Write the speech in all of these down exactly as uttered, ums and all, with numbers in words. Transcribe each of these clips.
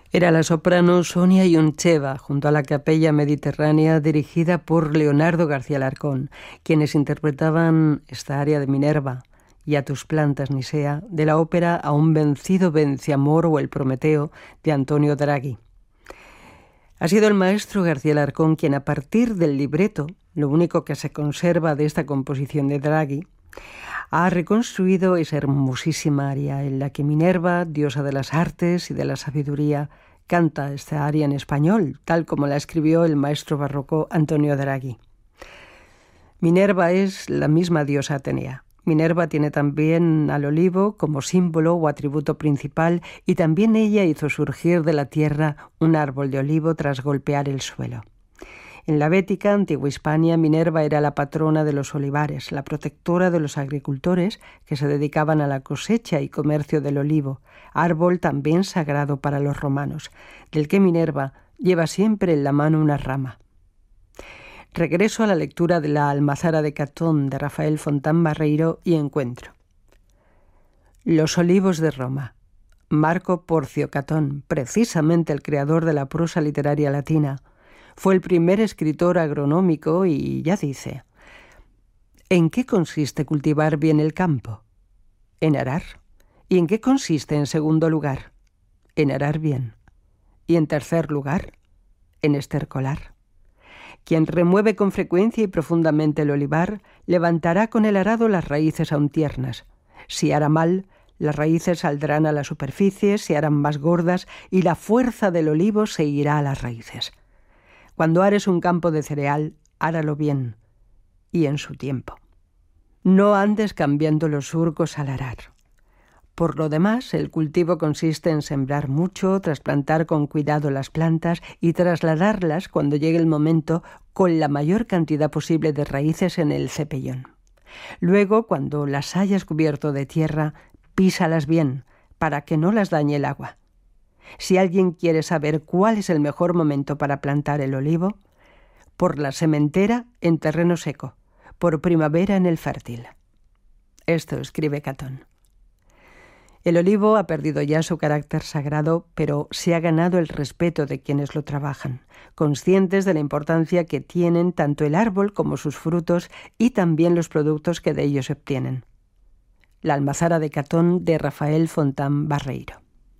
Era la soprano Sonia Yuncheva, junto a la Capella Mediterránea, dirigida por Leonardo García Alarcón, quienes interpretaban esta aria de Minerva, y a tus plantas, Nicea, de la ópera A un vencido vence amor o El Prometeo, de Antonio Draghi. Ha sido el maestro García Alarcón quien, a partir del libreto, lo único que se conserva de esta composición de Draghi, ha reconstruido esa hermosísima aria en la que Minerva, diosa de las artes y de la sabiduría, canta esta aria en español, tal como la escribió el maestro barroco Antonio Draghi. Minerva es la misma diosa Atenea. Minerva tiene también al olivo como símbolo o atributo principal, y también ella hizo surgir de la tierra un árbol de olivo tras golpear el suelo. En la Bética, antigua Hispania, Minerva era la patrona de los olivares, la protectora de los agricultores que se dedicaban a la cosecha y comercio del olivo, árbol también sagrado para los romanos, del que Minerva lleva siempre en la mano una rama. Regreso a la lectura de la Almazara de Catón de Rafael Fontán Barreiro y encuentro. Los olivos de Roma. Marco Porcio Catón, precisamente el creador de la prosa literaria latina, fue el primer escritor agronómico y ya dice: ¿en qué consiste cultivar bien el campo? En arar. ¿Y en qué consiste, en segundo lugar? En arar bien. ¿Y en tercer lugar? En estercolar. Quien remueve con frecuencia y profundamente el olivar, levantará con el arado las raíces aún tiernas. Si ara mal, las raíces saldrán a la superficie, se harán más gordas y la fuerza del olivo se irá a las raíces. Cuando ares un campo de cereal, áralo bien y en su tiempo. No andes cambiando los surcos al arar. Por lo demás, el cultivo consiste en sembrar mucho, trasplantar con cuidado las plantas y trasladarlas, cuando llegue el momento, con la mayor cantidad posible de raíces en el cepellón. Luego, cuando las hayas cubierto de tierra, písalas bien, para que no las dañe el agua. Si alguien quiere saber cuál es el mejor momento para plantar el olivo, por la sementera en terreno seco, por primavera en el fértil. Esto escribe Catón. El olivo ha perdido ya su carácter sagrado, pero se ha ganado el respeto de quienes lo trabajan, conscientes de la importancia que tienen tanto el árbol como sus frutos y también los productos que de ellos se obtienen. La Almazara de Catón de Rafael Fontán Barreiro.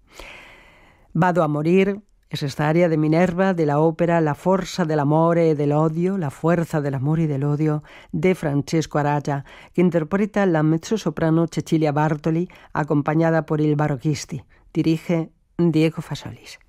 Vado a morir es esta aria de Minerva de la ópera La forza dell'amore e dell'odio, la fuerza del amor y del odio, de Francesco Araya, que interpreta la mezzosoprano Cecilia Bartoli, acompañada por il Barocchisti. Dirige Diego Fasolis.